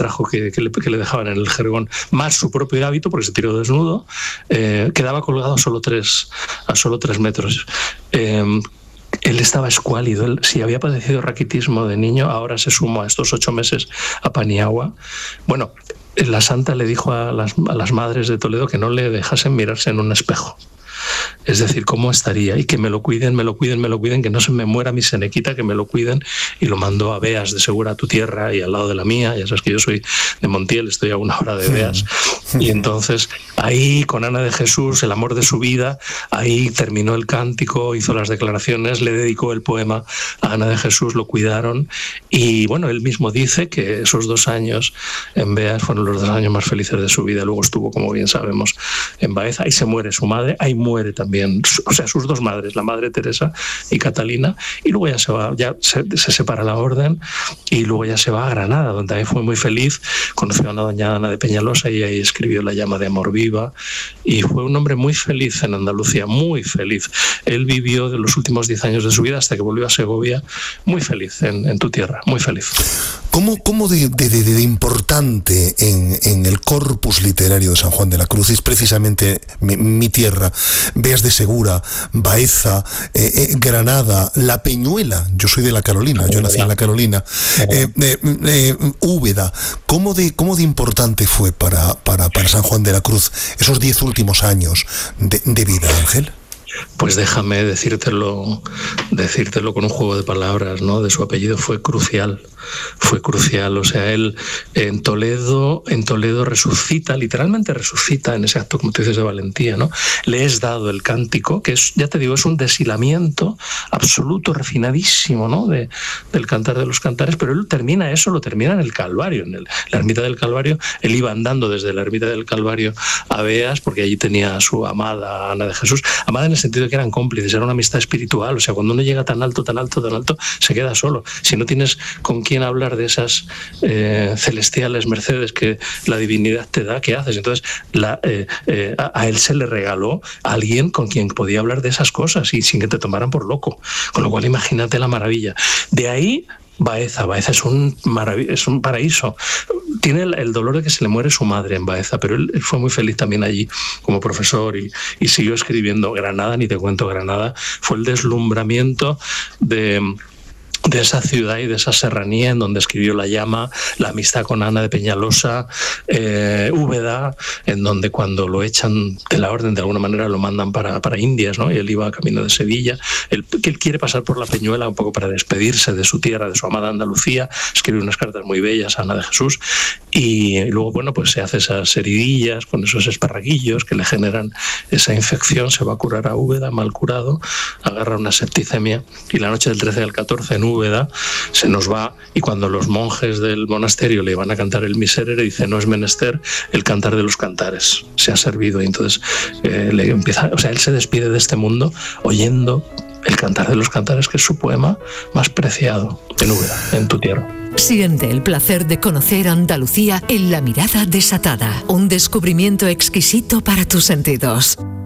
trajo que le dejaban en el jergón, más su propio hábito, porque se tiró desnudo, quedaba colgado a solo 3 metros. Él estaba escuálido. Él, si había padecido raquitismo de niño, ahora se sumó a estos 8 meses a Paniagua. Bueno, la santa le dijo a las madres de Toledo que no le dejasen mirarse en un espejo. Es decir, ¿cómo estaría? Y que me lo cuiden, que no se me muera mi senequita, que me lo cuiden. Y lo mandó a Beas de Segura, a tu tierra, y al lado de la mía. Ya sabes que yo soy de Montiel, estoy a 1 hora de Beas. Y entonces ahí, con Ana de Jesús, el amor de su vida, ahí terminó el cántico, hizo las declaraciones, le dedicó el poema a Ana de Jesús, lo cuidaron. Y bueno, él mismo dice que esos 2 años en Beas fueron los 2 años más felices de su vida. Luego estuvo, como bien sabemos, en Baeza. Ahí se muere su madre, ahí muere también, o sea, sus 2 madres, la madre Teresa y Catalina, y luego ya se va, ya se separa la orden, y luego ya se va a Granada, donde también fue muy feliz, conoció a una doña Ana de Peñalosa y ahí escribió La llama de amor viva, y fue un hombre muy feliz en Andalucía, muy feliz. Él vivió de los últimos 10 años de su vida hasta que volvió a Segovia, muy feliz en tu tierra, muy feliz. ¿Cómo de importante en el corpus literario de San Juan de la Cruz es precisamente mi tierra? Beas de Segura, Baeza, Granada, La Peñuela, yo soy de La Carolina, yo nací en La Carolina, Úbeda. ¿Cómo de importante fue para San Juan de la Cruz esos 10 últimos años de vida, Ángel? Pues déjame decírtelo con un juego de palabras, ¿no? De su apellido fue crucial. O sea, él en Toledo resucita, literalmente resucita en ese acto, como tú dices, de valentía, ¿no? Le es dado el cántico, que es, ya te digo, es un deshilamiento absoluto, refinadísimo, ¿no? Del Cantar de los Cantares, pero él lo termina en el Calvario, en la ermita del Calvario. Él iba andando desde la ermita del Calvario a Beas, porque allí tenía a su amada Ana de Jesús, amada en el sentido de que eran cómplices, era una amistad espiritual. O sea, cuando uno llega tan alto, se queda solo. Si no tienes con quién hablar de esas celestiales mercedes que la divinidad te da, ¿qué haces? Entonces, a él se le regaló a alguien con quien podía hablar de esas cosas y sin que te tomaran por loco. Con lo cual, imagínate la maravilla. De ahí, Baeza es un paraíso. Tiene el dolor de que se le muere su madre en Baeza, pero él fue muy feliz también allí como profesor y siguió escribiendo. Granada, ni te cuento, Granada fue el deslumbramiento de esa ciudad y de esa serranía en donde escribió La llama, la amistad con Ana de Peñalosa, Úbeda, en donde cuando lo echan de la orden de alguna manera lo mandan para Indias, ¿no? Y él iba a camino de Sevilla. Él quiere pasar por La Peñuela un poco para despedirse de su tierra, de su amada Andalucía, escribe unas cartas muy bellas a Ana de Jesús y luego, bueno, pues se hace esas heridillas con esos esparraguillos que le generan esa infección, se va a curar a Úbeda, mal curado, agarra una septicemia y la noche del 13 al 14 en Úbeda se nos va, y cuando los monjes del monasterio le van a cantar el Miserere dice: no es menester el Cantar de los Cantares, se ha servido. Y entonces él se despide de este mundo oyendo el Cantar de los Cantares, que es su poema más preciado en Úbeda, en tu tierra. Siente el placer de conocer Andalucía en La Mirada Desatada, un descubrimiento exquisito para tus sentidos.